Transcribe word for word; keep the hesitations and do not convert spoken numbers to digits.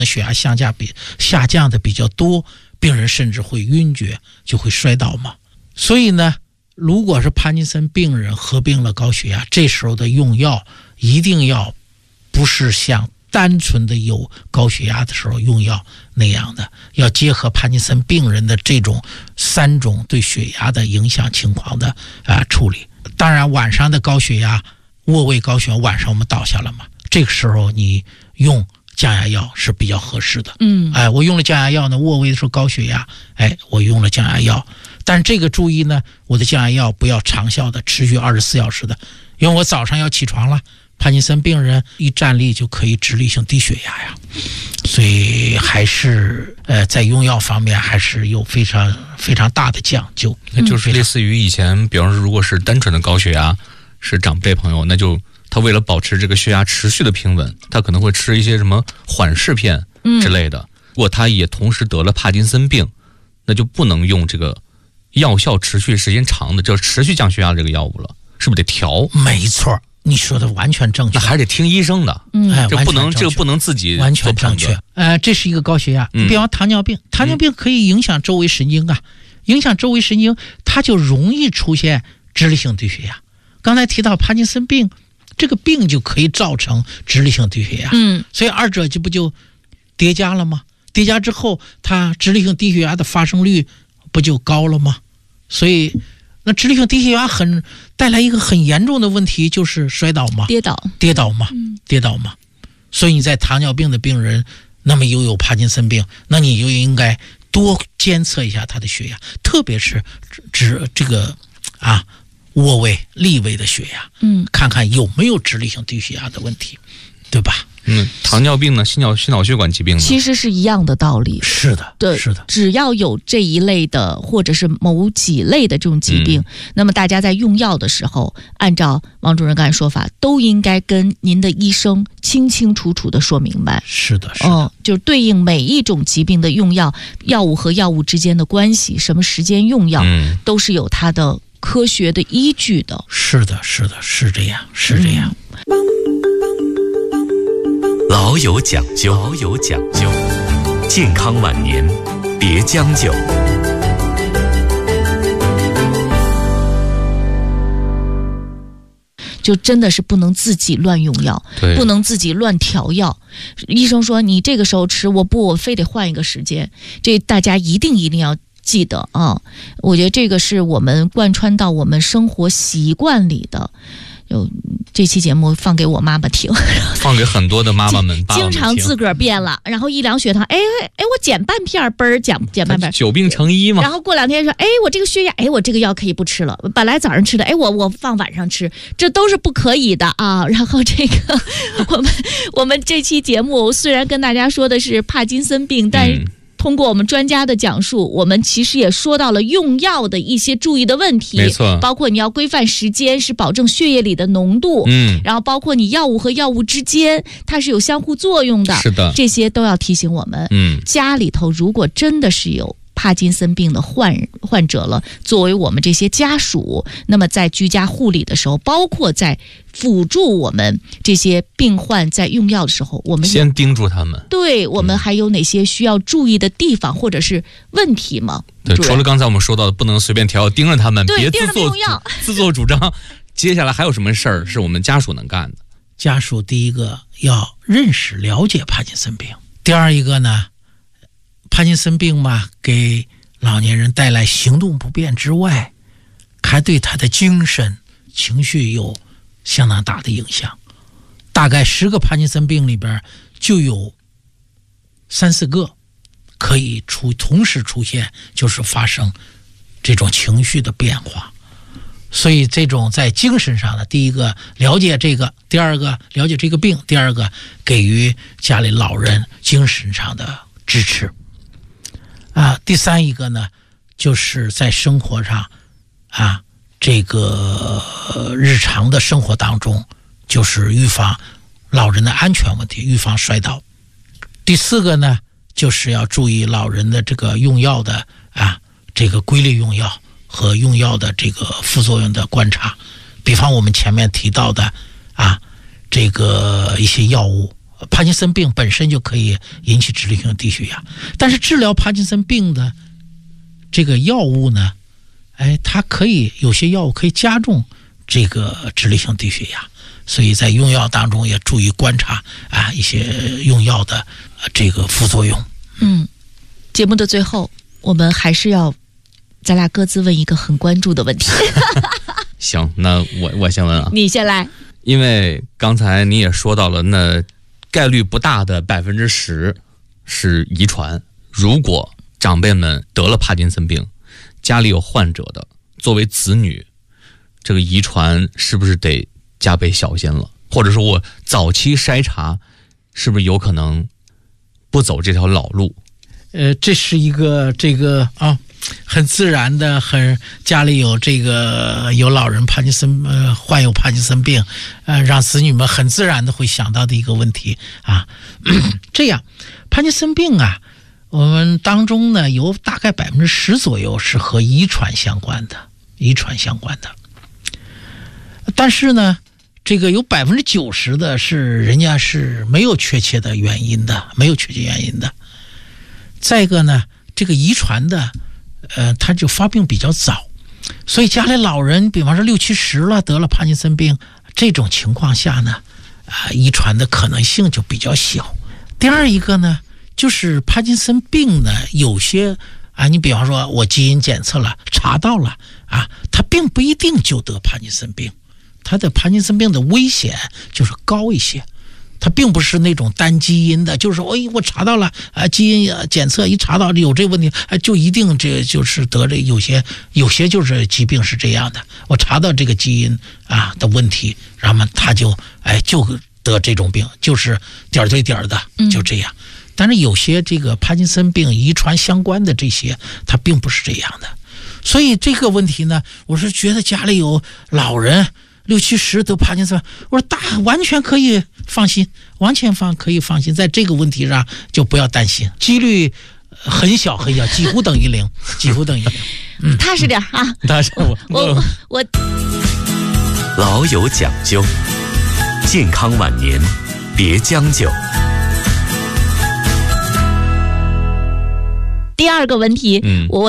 血压下降比下降的比较多，病人甚至会晕厥，就会摔倒嘛。所以呢，如果是帕金森病人合并了高血压，这时候的用药一定要不是像单纯的有高血压的时候用药那样的，要结合帕金森病人的这种三种对血压的影响情况的啊、呃、处理。当然晚上的高血压，卧位高血压，晚上我们倒下了嘛，这个时候你用降压药是比较合适的。嗯，哎，我用了降压药呢，卧位的时候高血压，哎，我用了降压药，但是这个注意呢，我的降压药不要长效的，持续二十四小时的，因为我早上要起床了。帕金森病人一站立就可以直立性低血压呀，所以还是呃在用药方面还是有非常非常大的讲究。 那就是类似于以前，比方说如果是单纯的高血压，是长辈朋友，那就他为了保持这个血压持续的平稳，他可能会吃一些什么缓释片之类的。嗯、如果他也同时得了帕金森病，那就不能用这个药效持续时间长的，就是持续降血压这个药物了，是不是得调？ 没错。你说的完全正确， 那还是得听医生的。嗯，这不能，这个不能自己完全正确。呃，这是一个高血压。嗯、比方糖尿病，糖尿病可以影响周围神经啊，嗯、影响周围神经，它就容易出现直立性低血压。刚才提到帕金森病，这个病就可以造成直立性低血压。嗯，所以二者就不就叠加了吗？叠加之后，它直立性低血压的发生率不就高了吗？所以。那直立性低血压很带来一个很严重的问题，就是摔倒嘛， 跌倒， 跌倒嘛，嗯、跌倒嘛。所以你在糖尿病的病人，那么又有帕金森病，那你就应该多监测一下他的血压，特别是指这个啊卧位、立位的血压，嗯，看看有没有直立性低血压的问题，对吧？ 嗯，糖尿病呢，心脑心脑血管疾病呢， 其实是一样的道理。 是的， 对， 是的。 只要有这一类的，或者是某几类的这种疾病，嗯、那么大家在用药的时候，按照王主任刚才说法，都应该跟您的医生清清楚楚的说明白。 是的，是的。 嗯，就是对应每一种疾病的用药，药物和药物之间的关系，什么时间用药，嗯、都是有它的科学的依据的。 是的，是的，是这样，是这样。嗯老有讲究，老有讲究，健康晚年别将就。 就真的是不能自己乱用药，不能自己乱调药。医生说你这个时候吃，我不，我非得换一个时间。这大家一定一定要记得啊！我觉得这个是我们贯穿到我们生活习惯里的。有这期节目放给我妈妈听， 放给很多的妈妈们， 经常自个儿变了，然后一量血糖，哎哎，我减半片儿，嘣儿减减半片儿， 久病成医嘛。 然后过两天说，哎，我这个血压，哎，我这个药可以不吃了，本来早上吃的，哎，我我放晚上吃，这都是不可以的啊。然后这个我们我们这期节目虽然跟大家说的是帕金森病，但是、嗯通过我们专家的讲述，我们其实也说到了用药的一些注意的问题， 没错， 包括你要规范时间，是保证血液里的浓度，嗯，然后包括你药物和药物之间它是有相互作用的， 是的， 这些都要提醒我们。嗯，家里头如果真的是有帕金森病的患患者了，作为我们这些家属，那么在居家护理的时候，包括在辅助我们这些病患在用药的时候，我们先叮嘱他们， 对我们还有哪些需要注意的地方、嗯、或者是问题吗？ 对，除了刚才我们说到的不能随便调，盯着他们，别自作自作主张。接下来还有什么事儿是我们家属能干的？ 家属第一个要认识了解帕金森病，第二一个呢，帕金森病嘛，给老年人带来行动不便之外，还对他的精神情绪有相当大的影响。大概十个帕金森病里边就有三四个可以出同时出现，就是发生这种情绪的变化。所以这种在精神上的，第一个了解这个，第二个了解这个病，第二个给予家里老人精神上的支持啊。第三一个呢，就是在生活上啊，这个日常的生活当中，就是预防老人的安全问题，预防摔倒。第四个呢，就是要注意老人的这个用药的啊，这个规律用药和用药的这个副作用的观察。比方我们前面提到的啊，这个一些药物帕金森病本身就可以引起直立性低血压，但是治疗帕金森病的这个药物呢，哎，它可以有些药物可以加重这个直立性低血压，所以在用药当中也注意观察啊一些用药的这个副作用。 嗯，节目的最后，我们还是要咱俩各自问一个很关注的问题。 行，那我我先问啊， 你先来。 因为刚才你也说到了，那概率不大的百分之十是遗传。如果长辈们得了帕金森病，家里有患者的，作为子女，这个遗传是不是得加倍小心了？或者说我早期筛查，是不是有可能不走这条老路？ 呃，这是一个这个啊，很自然的，很家里有这个有老人帕金森呃患有帕金森病，呃，让子女们很自然的会想到的一个问题啊。这样，帕金森病啊，我们当中呢有大概百分之十左右是和遗传相关的，遗传相关的。但是呢，这个有百分之九十的是人家是没有确切的原因的，没有确切原因的。再一个呢，这个遗传的，呃，它就发病比较早，所以家里老人，比方说六七十了得了帕金森病，这种情况下呢，啊、呃，遗传的可能性就比较小。第二一个呢，就是帕金森病呢，有些啊，你比方说我基因检测了查到了啊，它并不一定就得帕金森病，它的帕金森病的危险就是高一些。它并不是那种单基因的，就是说，哎，我查到了啊，基因检测一查到有这个问题，哎，就一定这就是得这有些有些就是疾病是这样的，我查到这个基因啊的问题，然后他就哎就得这种病，就是点儿对点儿的，就这样。嗯、但是有些这个帕金森病遗传相关的这些，它并不是这样的，所以这个问题呢，我是觉得家里有老人。六七十得帕金森，我说大完全可以放心，完全放可以放心，在这个问题上就不要担心，几率很小很小，几乎等于零，几乎等于零。 嗯，踏实点啊！ 踏实，我我我老有讲究，健康晚年别将就。 第二个问题，嗯，我。